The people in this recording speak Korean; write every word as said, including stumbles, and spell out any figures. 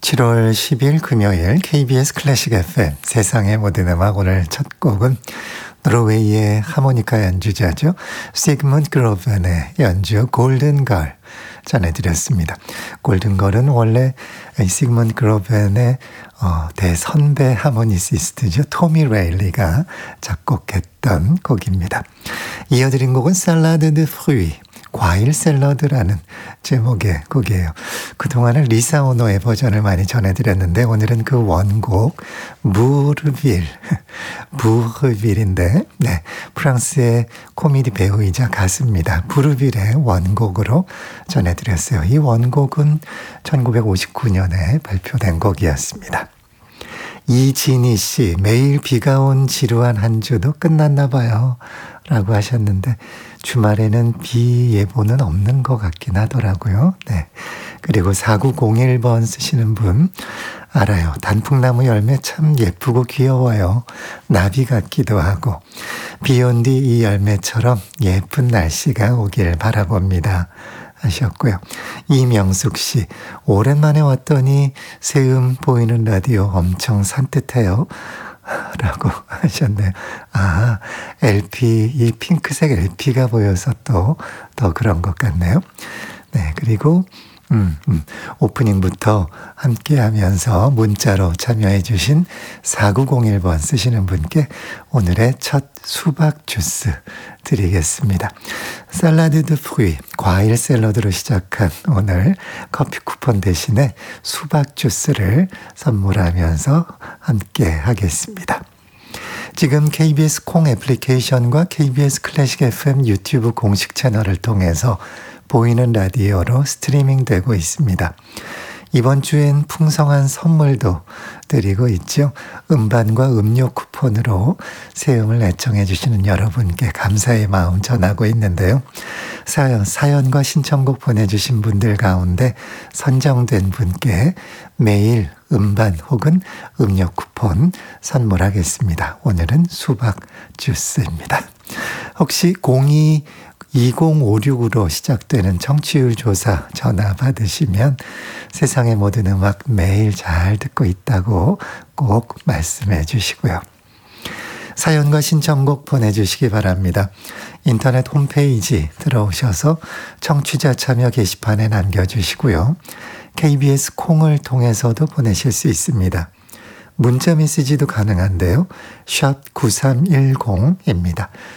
칠월 십일 금요일 케이비에스 클래식 에프엠 세상의 모든 음악. 오늘 첫 곡은 노르웨이의 하모니카 연주자죠. 시그문드 그로벤의 연주 골든걸 전해드렸습니다. 골든걸은 원래 시그문드 그로벤의 어, 대선배 하모니시스트죠. 토미 레일리가 작곡했던 곡입니다. 이어드린 곡은 살라드 드 프루이, 과일 샐러드라는 제목의 곡이에요. 그동안은 리사 오노의 버전을 많이 전해드렸는데 오늘은 그 원곡 부르빌, 부르빌인데 네, 프랑스의 코미디 배우이자 가수입니다. 부르빌의 원곡으로 전해드렸어요. 이 원곡은 천구백오십구 년에 발표된 곡이었습니다. 이진희 씨, 매일 비가 온 지루한 한 주도 끝났나 봐요 라고 하셨는데 주말에는 비 예보는 없는 것 같긴 하더라고요. 네. 그리고 사구공일 번 쓰시는 분 알아요. 단풍나무 열매 참 예쁘고 귀여워요. 나비 같기도 하고 비 온 뒤 이 열매처럼 예쁜 날씨가 오길 바라봅니다 하셨고요. 이명숙 씨, 오랜만에 왔더니 새음 보이는 라디오 엄청 산뜻해요 라고 하셨네요. 아, 엘피, 이 핑크색 엘피가 보여서 또 더 그런 것 같네요. 네, 그리고 음, 음, 오프닝부터 함께 하면서 문자로 참여해 주신 사구공일 번 쓰시는 분께 오늘의 첫 수박 주스 드리겠습니다. 살라드 드 프루이, 과일 샐러드로 시작한 오늘 커피 쿠폰 대신에 수박 주스를 선물하면서 함께 하겠습니다. 지금 케이비에스 콩 애플리케이션과 케이비에스 클래식 에프엠 유튜브 공식 채널을 통해서 보이는 라디오로 스트리밍 되고 있습니다. 이번 주엔 풍성한 선물도 드리고 있죠. 음반과 음료 쿠폰으로 새 음을 애청해 주시는 여러분께 감사의 마음 전하고 있는데요. 사연, 사연과 신청곡 보내주신 분들 가운데 선정된 분께 매일 음반 혹은 음료 쿠폰 선물하겠습니다. 오늘은 수박 주스입니다. 혹시 공이 이공오육으로 시작되는 청취율 조사 전화 받으시면 세상의 모든 음악 매일 잘 듣고 있다고 꼭 말씀해 주시고요. 사연과 신청곡 보내주시기 바랍니다. 인터넷 홈페이지 들어오셔서 청취자 참여 게시판에 남겨주시고요. 케이비에스 콩을 통해서도 보내실 수 있습니다. 문자 메시지도 가능한데요. 샵 구삼일공입니다.